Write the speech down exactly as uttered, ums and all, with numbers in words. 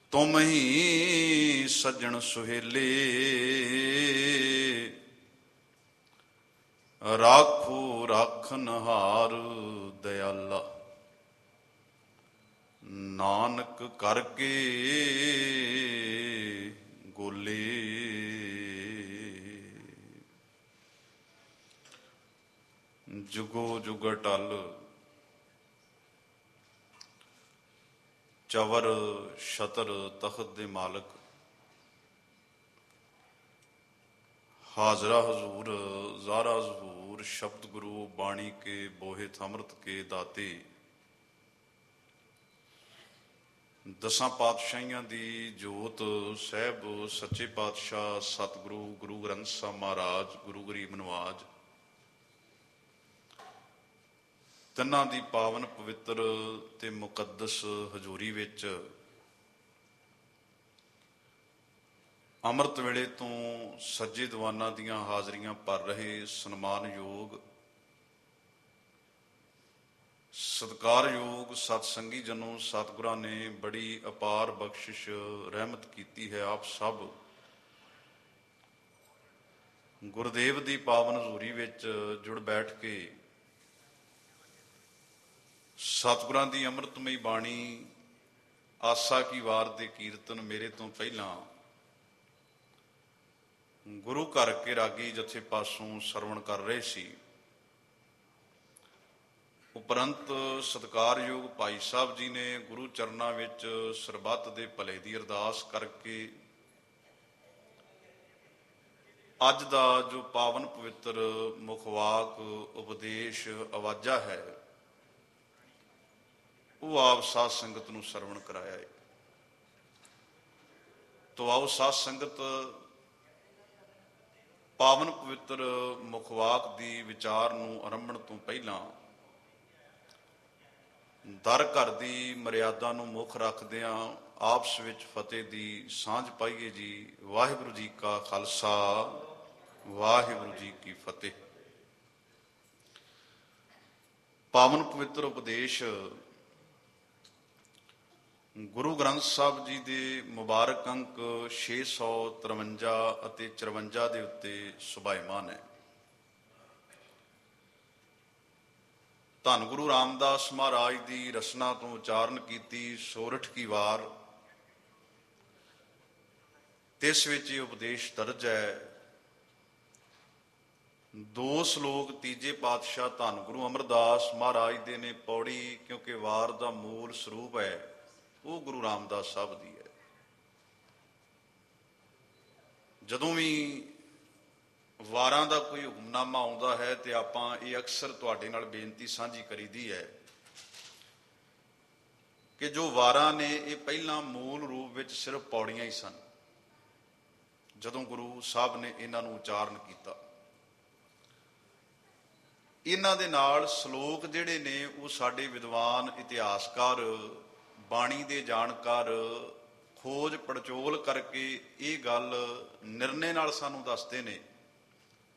ਤੁਮ ਹੀ ਸੱਜਣ ਸੁਹੇਲੇ, ਰਾਖੋ ਰਾਖਨਹਾਰ ਦਇਆਲਾ। ਨਾਨਕ ਕਰਕੇ ਗੋਲੇ, ਜੁਗੋ ਜੁਗ ਅਟਲ। ਚਵਰ ਛਤਰ ਤਖਤ ਦੇ ਮਾਲਕ, ਹਾਜ਼ਰਾ ਹਜ਼ੂਰ ਜ਼ਾਰਾ ਜ਼ਹੂਰ, ਸ਼ਬਦ ਗੁਰੂ ਬਾਣੀ ਕੇ ਬੋਹਿਤ ਅੰਮ੍ਰਿਤ ਕੇ ਦਾਤੇ। ਦਸਾਂ ਪਾਤਸ਼ਾਹੀਆਂ ਦੀ ਜੋਤ ਸਾਹਿਬ ਸੱਚੇ ਪਾਤਸ਼ਾਹ ਸਤਿਗੁਰੂ ਗੁਰੂ ਗ੍ਰੰਥ ਸਾਹਿਬ ਮਹਾਰਾਜ, ਗੁਰੂ ਗਰੀਬ ਨਵਾਜ, ਤਿੰਨਾਂ ਦੀ ਪਾਵਨ ਪਵਿੱਤਰ ਤੇ ਮੁਕੱਦਸ ਹਜ਼ੂਰੀ ਵਿੱਚ ਅੰਮ੍ਰਿਤ ਵੇਲੇ ਤੋਂ ਸੱਜੇ ਦੀਵਾਨਾਂ ਦੀਆਂ ਹਾਜ਼ਰੀਆਂ ਭਰ ਰਹੇ ਸਨਮਾਨਯੋਗ ਸਤਿਕਾਰਯੋਗ ਸਤਸੰਗੀ ਜਨੋ, ਸਤਿਗੁਰਾਂ ਨੇ ਬੜੀ ਅਪਾਰ ਬਖਸ਼ਿਸ਼ ਰਹਿਮਤ ਕੀਤੀ ਹੈ। ਆਪ ਸਭ ਗੁਰਦੇਵ ਦੀ ਪਾਵਨ ਹਜ਼ੂਰੀ ਵਿੱਚ ਜੁੜ ਬੈਠ ਕੇ ਸਤਿਗੁਰਾਂ ਦੀ ਅੰਮ੍ਰਿਤਮਈ ਬਾਣੀ ਆਸਾ ਕੀ ਵਾਰ ਦੇ ਕੀਰਤਨ ਮੇਰੇ ਤੋਂ ਪਹਿਲਾਂ ਗੁਰੂ ਘਰ ਕੇ ਰਾਗੀ ਜਥੇ ਪਾਸੋਂ ਸਰਵਣ ਕਰ ਰਹੇ ਸੀ। ਉਪਰੰਤ ਸਤਿਕਾਰਯੋਗ ਭਾਈ ਸਾਹਿਬ ਜੀ ਨੇ ਗੁਰੂ ਚਰਨਾਂ ਵਿੱਚ ਸਰਬੱਤ ਦੇ ਭਲੇ ਦੀ ਅਰਦਾਸ ਕਰਕੇ ਅੱਜ ਦਾ ਜੋ ਪਾਵਨ ਪਵਿੱਤਰ ਮੁਖਵਾਕ ਉਪਦੇਸ਼ ਆਵਾਜ਼ਾ ਹੈ, ਉਹ ਆਪ ਸਾਧ ਸੰਗਤ ਨੂੰ ਸਰਵਣ ਕਰਾਇਆ ਹੈ। ਤੋ ਆਓ ਸਾਧ ਸੰਗਤ ਪਾਵਨ ਪਵਿੱਤਰ ਮੁਖਵਾਕ ਦੀ ਵਿਚਾਰ ਨੂੰ ਆਰੰਭਣ ਤੋਂ ਪਹਿਲਾਂ ਦਰ ਘਰ ਦੀ ਮਰਿਆਦਾ ਨੂੰ ਮੁੱਖ ਰੱਖਦਿਆਂ ਆਪਸ ਵਿੱਚ ਫਤਿਹ ਦੀ ਸਾਂਝ ਪਾਈਏ ਜੀ। ਵਾਹਿਗੁਰੂ ਜੀ ਕਾ ਖਾਲਸਾ, ਵਾਹਿਗੁਰੂ ਜੀ ਕੀ ਫਤਿਹ। ਪਾਵਨ ਪਵਿੱਤਰ ਉਪਦੇਸ਼ ਗੁਰੂ ਗ੍ਰੰਥ ਸਾਹਿਬ ਜੀ ਦੇ ਮੁਬਾਰਕ ਅੰਕ ਛੇ ਸੌ ਤਰਵੰਜਾ ਅਤੇ ਚੁਰਵੰਜਾ ਦੇ ਉੱਤੇ ਸੁਭਾਇਮਾਨ ਹੈ। ਧੰਨ ਗੁਰੂ ਰਾਮਦਾਸ ਮਹਾਰਾਜ ਦੀ ਰਸਨਾ ਤੋਂ ਉਚਾਰਨ ਕੀਤੀ ਸੋਰਠ ਕੀ ਵਾਰ, ਤਿਸ ਵਿੱਚ ਇਹ ਉਪਦੇਸ਼ ਦਰਜ ਹੈ। ਦੋ ਸ਼ਲੋਕ ਤੀਜੇ ਪਾਤਸ਼ਾਹ ਧੰਨ ਗੁਰੂ ਅਮਰਦਾਸ ਮਹਾਰਾਜ ਦੇ ਨੇ ਪੌੜੀ, ਕਿਉਂਕਿ ਵਾਰ ਦਾ ਮੂਲ ਸਰੂਪ ਹੈ ਉਹ ਗੁਰੂ ਰਾਮਦਾਸ ਸਾਹਿਬ ਦੀ ਹੈ। ਜਦੋਂ ਵੀ ਵਾਰਾਂ ਦਾ ਕੋਈ ਹੁਕਮਨਾਮਾ ਆਉਂਦਾ ਹੈ ਤੇ ਆਪਾਂ ਇਹ ਅਕਸਰ ਤੁਹਾਡੇ ਨਾਲ ਬੇਨਤੀ ਸਾਂਝੀ ਕਰੀਦੀ ਹੈ ਕਿ ਜੋ ਵਾਰਾਂ ਨੇ ਇਹ ਪਹਿਲਾਂ ਮੂਲ ਰੂਪ ਵਿੱਚ ਸਿਰਫ ਪੌੜੀਆਂ ਹੀ ਸਨ। ਜਦੋਂ ਗੁਰੂ ਸਾਹਿਬ ਨੇ ਇਹਨਾਂ ਨੂੰ ਉਚਾਰਨ ਕੀਤਾ, ਇਹਨਾਂ ਦੇ ਨਾਲ ਸ਼ਲੋਕ ਜਿਹੜੇ ਨੇ ਉਹ ਸਾਡੇ ਵਿਦਵਾਨ ਇਤਿਹਾਸਕਾਰ, ਬਾਣੀ ਦੇ ਜਾਣਕਾਰ ਖੋਜ ਪੜਚੋਲ ਕਰਕੇ ਇਹ ਗੱਲ ਨਿਰਣੇ ਨਾਲ ਸਾਨੂੰ ਦੱਸਦੇ ਨੇ